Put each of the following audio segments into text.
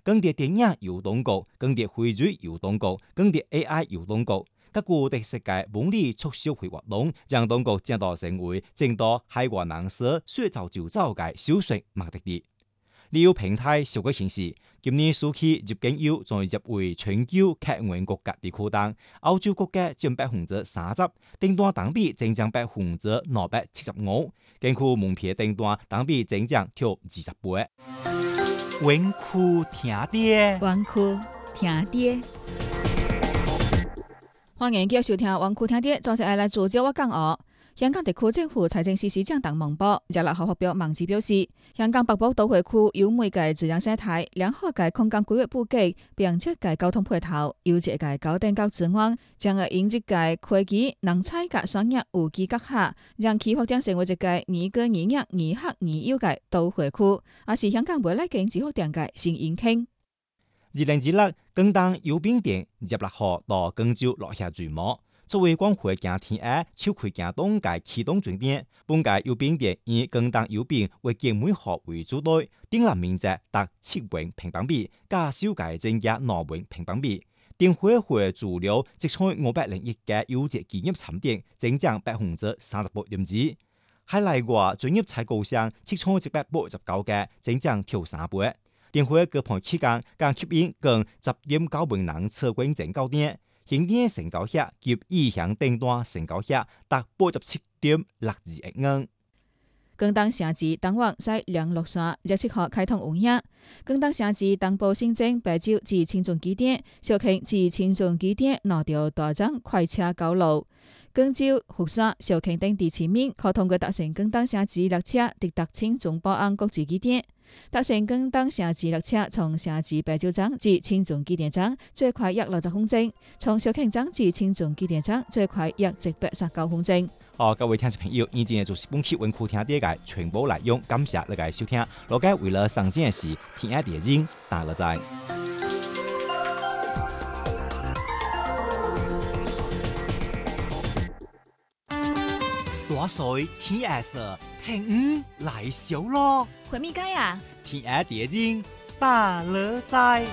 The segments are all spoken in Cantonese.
更迭電影有動局，更迭匯聚有動局，更迭 AI 有動局。各國的世界文理促銷會活動，將當局正到成為正到海外人士說走就走嘅首選目的地。旅遊平台數據顯示，今年暑期入境遊將入圍全球客源國家地區當，歐洲國家佔30%，訂單當比增長275%，境區門票訂單當比增長超20倍。灣區聽爹， 灣區聽爹。歡迎繼續收聽灣區聽爹，早晨來做咗我講哦。香港特區政府財政司司長鄧孟博16號發表網誌表示，香港北部都會區有美嘅自然生態、良好嘅空間規劃布局，並且嘅交通配套、優質嘅高等教資源，將會引入嘅科技、人才嘅商業有機結合，讓其發展成為一個宜居宜業宜客宜遊嘅都會區，也是香港未來經濟發展嘅新引擎。 2026廣東有冰店16號到廣州落下序幕。作為光輝行天下秋季行動嘅啟動景點，本屆有冰店以廣東有冰為景美學為主隊，訂立面積達7萬平方米，加首屆增加2萬平方米。電會主流積採501億嘅優質企業產品，增長38.2%。海內外專業採購商積採189嘅，增長超3倍。電會各盤期間更吸引共10.9萬人參觀整購店。新店成交額及意向訂單成交額達87.62億元。 廣東城市當晚在兩陸山17號開通運營。廣東城市東部新增白州至青眾基點、肇慶至青眾基點兩條大張快車公路。廣州、福山、肇慶等地市民可通過搭乘廣東城市列車抵達青眾寶安國際基點。搭乘廣東城市列車從城市白州站至青眾基點站最快約60分鐘，從肇慶站至青眾基點站最快約139分鐘。 好，各位聽眾朋友，以前就是本期灣區聽爹嘅全部內容，感謝大家收聽。羅家為了上件事，聽下電影，打了在。大水天下事，聽來小咯。 回咪街啊？ 聽下電影，打了在。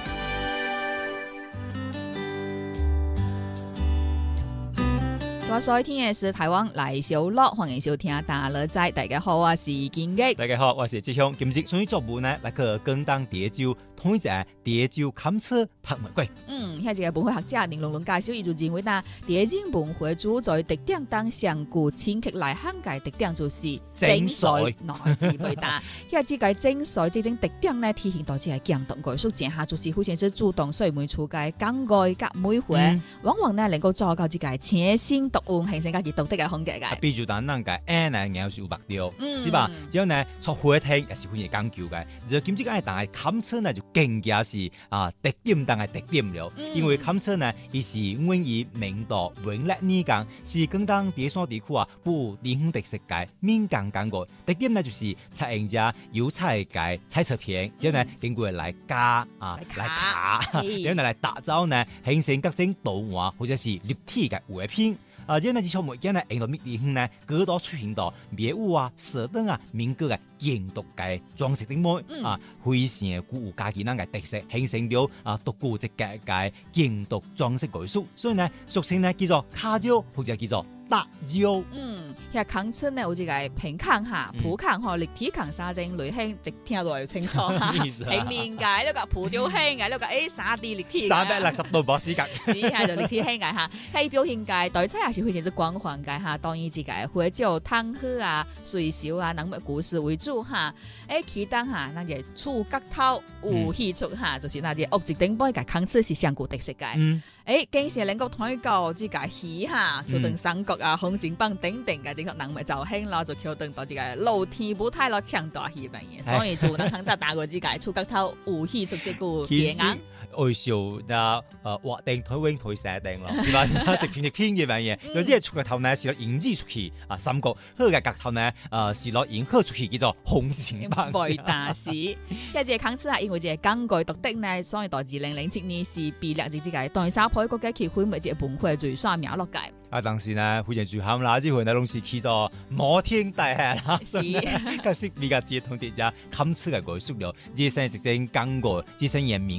大水天下事，台灣來小樂，歡迎收聽打了在。大家好，我是金吉。 大家好，我是志雄。今日終於作文呢，來個廣東蝶州統一隻蝶州勘測拍賣會。 遐一個文化學者林龍龍介紹，伊就認為吶，蝶州文化主在特點當上古清劇內涵嘅特點就是精髓。來自回答，遐這個精髓這種特點呢，體現到這個強動藝術之下，就是非常之主動，所以每處嘅講愛甲美會，往往呢能夠做到這個清新獨運，形成家己獨特嘅風格嘅。 比如當咱個呢硬是有目標，是吧？之後呢，做會聽也是非常講究嘅。而今次講嘅大勘測呢，就更加是特點當嘅特點了。因為勘測呢，伊是源於明代永曆年間，是廣東第三地區不地方特色嘅民間講過。特點呢，就是採用者有彩嘅彩色片，之後呢經過來加來卡，然後來打造呢，形成各種圖畫或者是立體嘅畫片。之後呢，這項物件呢，用到咩地方呢？嗰度出現到廟宇石燈民國嘅建築嘅裝飾點樣非常具有家己咱嘅特色，形成了獨具一格嘅建築裝飾藝術。所以呢，俗稱呢叫做卡招或者叫做大招。 遐康村呢有一個平抗哈、普抗吼、立體抗三種類型，直聽落清楚哈。平面嘅呢個普雕輕嘅呢個3D 立體 360度冇時間， 是係就立體輕嘅哈。係表現嘅對彩也是非常之光環嘅哈。當然自己會就湯喝水手人物故事為主哈。其當哈，那個觸角頭有戲出哈，就是那啲屋子頂杯嘅康村是上古特色嘅。經常能夠推到這個戲哈，橋墩三角紅線棒等等嘅，整個人物就興咯，就橋墩到這個露天舞台咯，唱大戲份嘢，所以就能肯就打過這個觸角頭有戲出這個電影。 愛笑畫定台灣台寫定咯，是吧？直片嘅份嘢，有啲係觸角頭呢，是攞影子出去三角；佢嘅角頭呢，是攞影殼出去，叫做紅線棒。 背大事，因為這個康次因為這個港具獨特呢，所以到2007年是被列入這個第三批國家級非物質文化遺產名錄界。 當時呢，非常遺憾啦，這回呢，攏是去咗摩天大廈啦，所以可惜比較接同啲只康次嘅藝術了，這些實證港具，這些人民。